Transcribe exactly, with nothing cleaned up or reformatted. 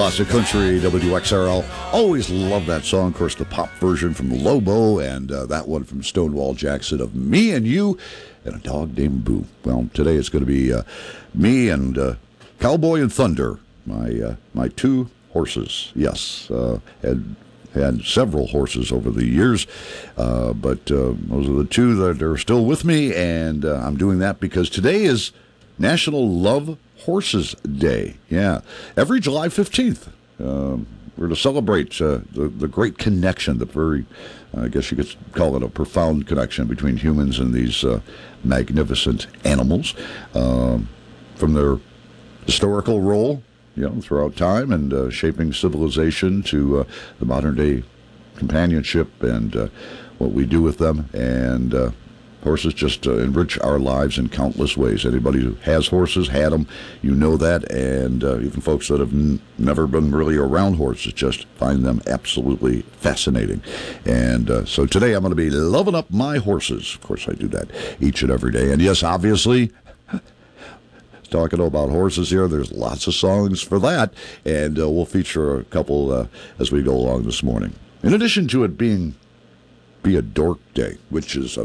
Classic Country, W X R L. Always love that song. Of course, the pop version from Lobo, and uh, that one from Stonewall Jackson of Me and You and a Dog Named Boo. Well, today it's going to be uh, me and uh, Cowboy and Thunder, my uh, my two horses. Yes, uh, had had several horses over the years, uh, but uh, those are the two that are still with me, and uh, I'm doing that because today is National Love Horses Day. Yeah, every July fifteenth, uh, we're to celebrate uh, the, the great connection, the very, uh, I guess you could call it a profound connection between humans and these uh, magnificent animals, uh, from their historical role, you know, throughout time and uh, shaping civilization to uh, the modern day companionship and uh, what we do with them. And uh, horses just uh, enrich our lives in countless ways. Anybody who has horses, had them, you know that. And uh, even folks that have n- never been really around horses just find them absolutely fascinating. And uh, so today I'm going to be loving up my horses. Of course, I do that each and every day. And yes, obviously, talking about horses here, there's lots of songs for that, and uh, we'll feature a couple uh, as we go along this morning. In addition to it being Be a Dork Day, which is a